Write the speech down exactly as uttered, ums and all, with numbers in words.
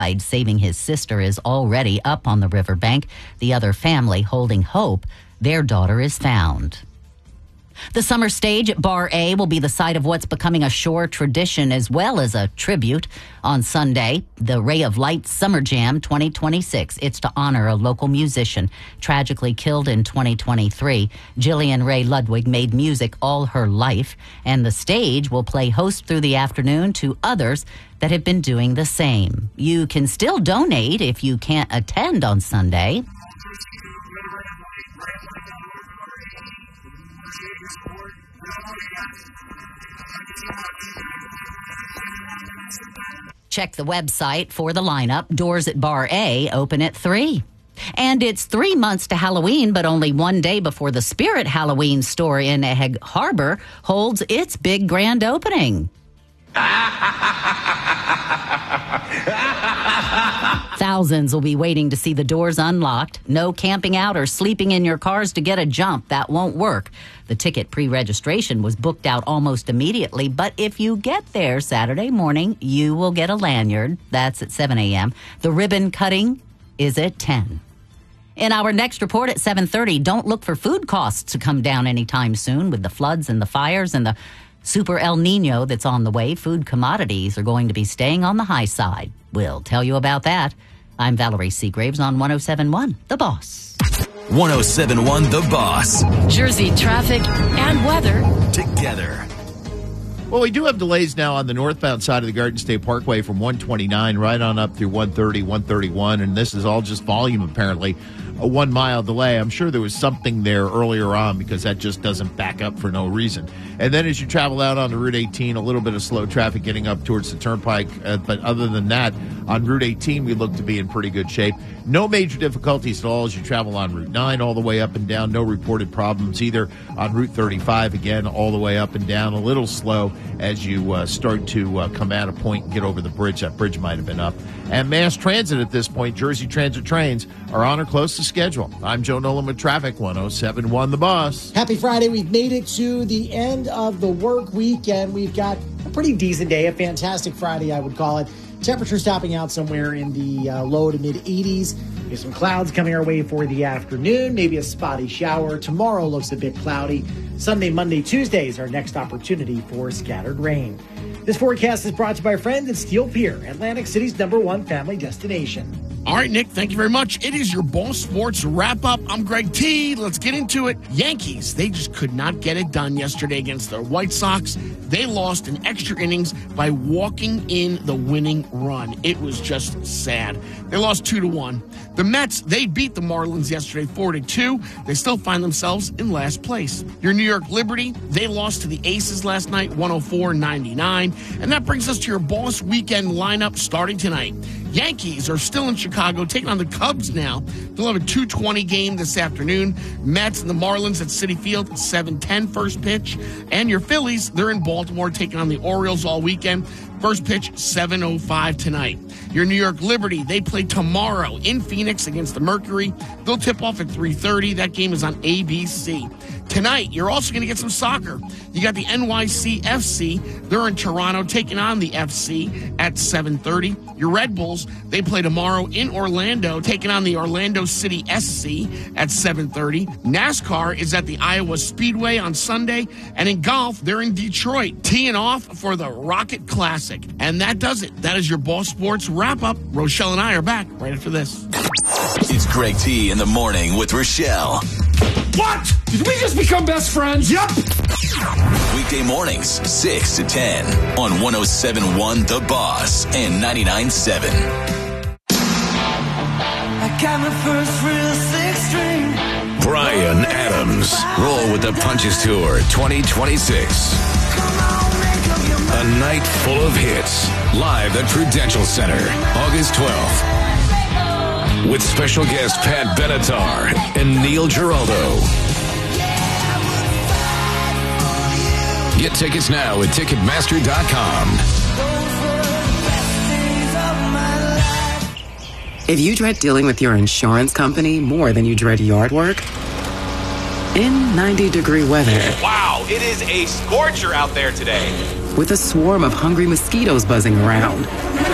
saving his sister, is already up on the riverbank. The other family holding hope their daughter is found. The summer stage at Bar A will be the site of what's becoming a shore tradition as well as a tribute. On Sunday, the Ray of Light Summer Jam twenty twenty-six. It's to honor a local musician tragically killed in twenty twenty-three. Jillian Ray Ludwig made music all her life, and the stage will play host through the afternoon to others that have been doing the same. You can still donate if you can't attend on Sunday. Check the website for the lineup. Doors at Bar A open at three. And it's three months to Halloween, but only one day before the Spirit Halloween store in Egg Harbor holds its big grand opening. Thousands will be waiting to see the doors unlocked. No camping out or sleeping in your cars to get a jump. That won't work. The ticket pre-registration was booked out almost immediately, but if you get there Saturday morning, you will get a lanyard. That's at seven a.m. The ribbon cutting is at ten. In our next report at seven thirty, don't look for food costs to come down anytime soon. With the floods and the fires and the Super El Nino that's on the way, food commodities are going to be staying on the high side. We'll tell you about that. I'm Valerie Seagraves on one oh seven point one, The Boss. one oh seven point one The Boss. Jersey traffic and weather together. Well, we do have delays now on the northbound side of the Garden State Parkway from one twenty-nine right on up through one thirty, one thirty-one, and this is all just volume, apparently. A one-mile delay. I'm sure there was something there earlier on because that just doesn't back up for no reason. And then as you travel out on Route eighteen, a little bit of slow traffic getting up towards the Turnpike. Uh, but other than that, on Route eighteen, we look to be in pretty good shape. No major difficulties at all as you travel on Route nine all the way up and down. No reported problems either on Route thirty-five, again, all the way up and down. A little slow as you uh, start to uh, come out of Point and get over the bridge. That bridge might have been up. And mass transit at this point, Jersey Transit trains are on or close to schedule. I'm Joe Nolan with traffic, one oh seven point one The Boss. Happy Friday. We've made it to the end of the work week, and we've got a pretty decent day, a fantastic Friday, I would call it. Temperature stopping out somewhere in the uh, low to mid eighties. There's some clouds coming our way for the afternoon, maybe a spotty shower. Tomorrow looks a bit cloudy. Sunday, Monday, Tuesday is our next opportunity for scattered rain. This forecast is brought to you by our friends at Steel Pier, Atlantic City's number one family destination. All right, Nick, thank you very much. It is your Ball Sports wrap-up. I'm Greg T. Let's get into it. Yankees, they just could not get it done yesterday against the White Sox. They lost in extra innings by walking in the winning run. It was just sad. They lost two to one. The Mets, they beat the Marlins yesterday four to two. They still find themselves in last place. Your New York Liberty, they lost to the Aces last night, one oh four ninety-nine. And that brings us to your Boss Weekend lineup starting tonight. Yankees are still in Chicago, taking on the Cubs now. They'll have a two twenty game this afternoon. Mets and the Marlins at Citi Field at seven ten first pitch. And your Phillies, they're in Baltimore taking on the Orioles all weekend. First pitch, seven oh five tonight. Your New York Liberty, they play tomorrow in Phoenix against the Mercury. They'll tip off at three thirty. That game is on A B C. Tonight, you're also going to get some soccer. You got the N Y C F C. They're in Toronto taking on the F C at seven thirty. Your Red Bulls, they play tomorrow in Orlando taking on the Orlando City S C at seven thirty. NASCAR is at the Iowa Speedway on Sunday. And in golf, they're in Detroit teeing off for the Rocket Classic. And that does it. That is your Ball Sports wrap-up. Rochelle and I are back right after this. It's Greg T in the morning with Rochelle. What? Did we just become best friends? Yep. Weekday mornings, six to ten on one oh seven point one The Boss and ninety-nine point seven. I got my first real six string. Bryan Adams. Roll with the Punches Tour twenty twenty-six. A night full of hits. Live at Prudential Center, August twelfth. With special guest Pat Benatar and Neil Giraldo. Get tickets now at Ticketmaster dot com. If you dread dealing with your insurance company more than you dread yard work, in ninety degree weather. Wow, it is a scorcher out there today. With a swarm of hungry mosquitoes buzzing around.